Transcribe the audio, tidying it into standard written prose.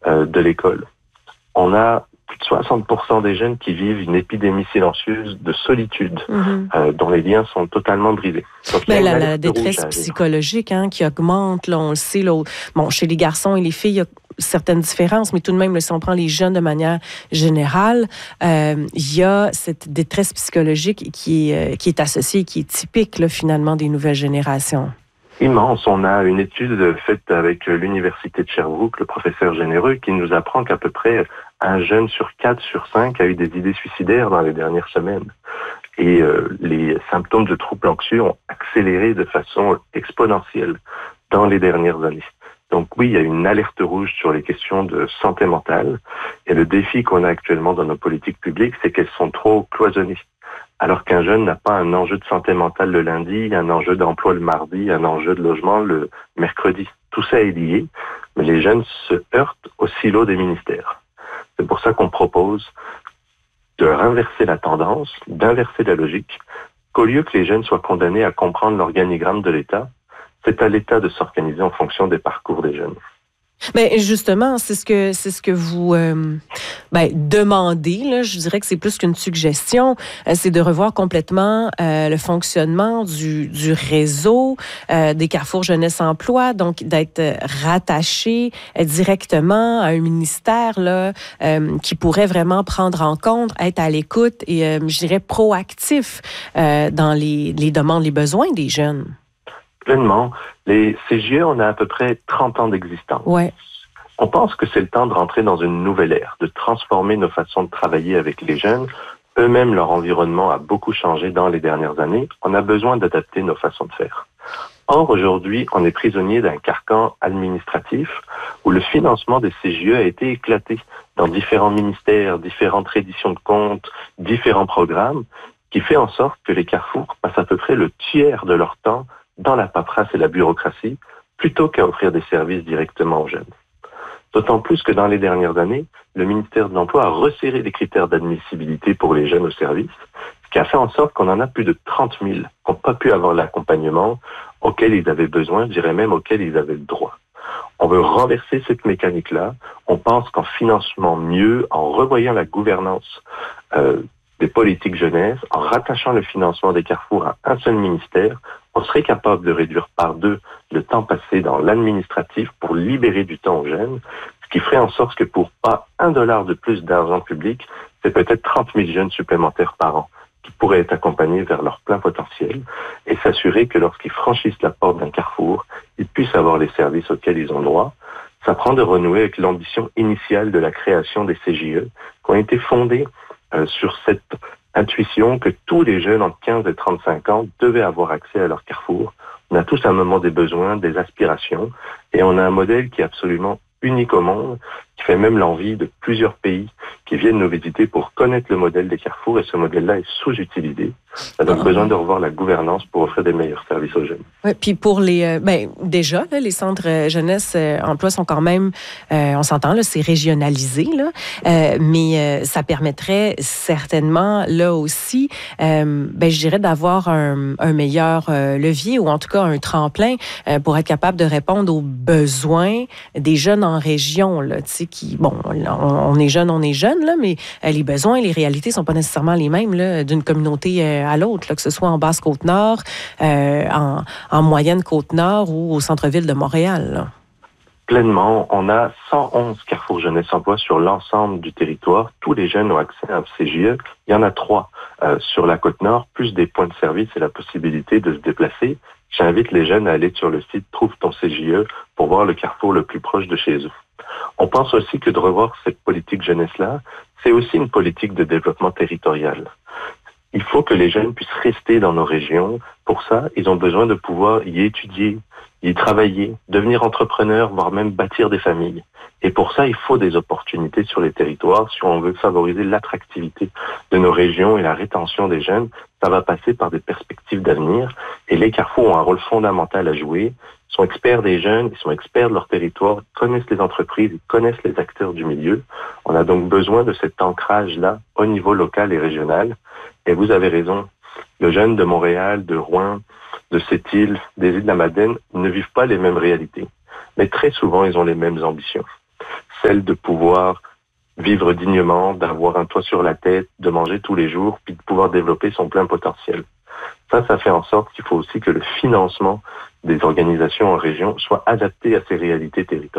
de l'école. On a plus de 60% des jeunes qui vivent une épidémie silencieuse de solitude, dont les liens sont totalement brisés. Donc, la détresse psychologique qui augmente, là, on le sait. Là, chez les garçons et les filles, il y a certaines différences, mais tout de même, là, si on prend les jeunes de manière générale, il y a cette détresse psychologique qui est associée, qui est typique, là, finalement, des nouvelles générations. Immense. On a une étude faite avec l'Université de Sherbrooke, le professeur Généreux, qui nous apprend qu'à peu près un jeune sur 4 sur 5 a eu des idées suicidaires dans les dernières semaines. Et les symptômes de troubles anxieux ont accéléré de façon exponentielle dans les dernières années. Donc oui, il y a une alerte rouge sur les questions de santé mentale. Et le défi qu'on a actuellement dans nos politiques publiques, c'est qu'elles sont trop cloisonnées. Alors qu'un jeune n'a pas un enjeu de santé mentale le lundi, un enjeu d'emploi le mardi, un enjeu de logement le mercredi. Tout ça est lié, mais les jeunes se heurtent au silo des ministères. C'est pour ça qu'on propose de renverser la tendance, d'inverser la logique, qu'au lieu que les jeunes soient condamnés à comprendre l'organigramme de l'État, c'est à l'État de s'organiser en fonction des parcours des jeunes. Mais justement, c'est ce que vous demandez. Là, je dirais que c'est plus qu'une suggestion. C'est de revoir complètement le fonctionnement du réseau des Carrefour Jeunesse Emploi, donc d'être rattaché directement à un ministère là qui pourrait vraiment prendre en compte, être à l'écoute et je dirais proactif dans les demandes, les besoins des jeunes. Pleinement. Les CGE, on a à peu près 30 ans d'existence. Ouais. On pense que c'est le temps de rentrer dans une nouvelle ère, de transformer nos façons de travailler avec les jeunes. Eux-mêmes, leur environnement a beaucoup changé dans les dernières années. On a besoin d'adapter nos façons de faire. Or, aujourd'hui, on est prisonnier d'un carcan administratif où le financement des CGE a été éclaté dans différents ministères, différentes redditions de comptes, différents programmes, qui fait en sorte que les carrefours passent à peu près le tiers de leur temps dans la paperasse et la bureaucratie, plutôt qu'à offrir des services directement aux jeunes. D'autant plus que dans les dernières années, le ministère de l'Emploi a resserré les critères d'admissibilité pour les jeunes au service, ce qui a fait en sorte qu'on en a plus de 30 000 qui n'ont pas pu avoir l'accompagnement auquel ils avaient besoin, je dirais même auquel ils avaient le droit. On veut renverser cette mécanique-là. On pense qu'en finançant mieux, en revoyant la gouvernance des politiques jeunesse, en rattachant le financement des carrefours à un seul ministère, on serait capable de réduire par 2 le temps passé dans l'administratif pour libérer du temps aux jeunes, ce qui ferait en sorte que pour pas $1 de plus d'argent public, c'est peut-être 30 000 jeunes supplémentaires par an qui pourraient être accompagnés vers leur plein potentiel et s'assurer que lorsqu'ils franchissent la porte d'un carrefour, ils puissent avoir les services auxquels ils ont droit. Ça prend de renouer avec l'ambition initiale de la création des CJE qui ont été fondées sur cette intuition que tous les jeunes entre 15 et 35 ans devaient avoir accès à leur carrefour. On a tous un moment des besoins, des aspirations, et on a un modèle qui est absolument unique au monde, qui fait même l'envie de plusieurs pays qui viennent nous visiter pour connaître le modèle des carrefours, et ce modèle-là est sous-utilisé. Ça a donc besoin de revoir la gouvernance pour offrir des meilleurs services aux jeunes. Oui, puis pour les... déjà, là, les centres jeunesse emploi sont quand même, on s'entend, là, c'est régionalisé, là, mais ça permettrait certainement, là aussi, je dirais d'avoir un meilleur levier ou en tout cas un tremplin pour être capable de répondre aux besoins des jeunes en région, là, tu sais, qui, bon, on est jeune, là, mais les besoins et les réalités sont pas nécessairement les mêmes, là, d'une communauté à l'autre, là, que ce soit en Basse-Côte-Nord, en moyenne Côte-Nord ou au centre-ville de Montréal, là. Pleinement, on a 111 carrefours jeunesse emploi sur l'ensemble du territoire. Tous les jeunes ont accès à un CJE. Il y en a 3 sur la Côte-Nord, plus des points de service et la possibilité de se déplacer. J'invite les jeunes à aller sur le site Trouve ton CJE pour voir le carrefour le plus proche de chez eux. On pense aussi que de revoir cette politique jeunesse-là, c'est aussi une politique de développement territorial. Il faut que les jeunes puissent rester dans nos régions. Pour ça, ils ont besoin de pouvoir y étudier, y travailler, devenir entrepreneurs, voire même bâtir des familles. Et pour ça, il faut des opportunités sur les territoires. Si on veut favoriser l'attractivité de nos régions et la rétention des jeunes, ça va passer par des perspectives d'avenir. Et les carrefours ont un rôle fondamental à jouer. Ils sont experts des jeunes, ils sont experts de leur territoire, ils connaissent les entreprises, ils connaissent les acteurs du milieu. On a donc besoin de cet ancrage-là au niveau local et régional. Et vous avez raison, le jeune de Montréal, de Rouen, de Sept-Îles, des îles de la Madeleine ne vivent pas les mêmes réalités. Mais très souvent, ils ont les mêmes ambitions. celle de pouvoir vivre dignement, d'avoir un toit sur la tête, de manger tous les jours, puis de pouvoir développer son plein potentiel. Ça fait en sorte qu'il faut aussi que le financement des organisations en région soit adapté à ces réalités territoriales.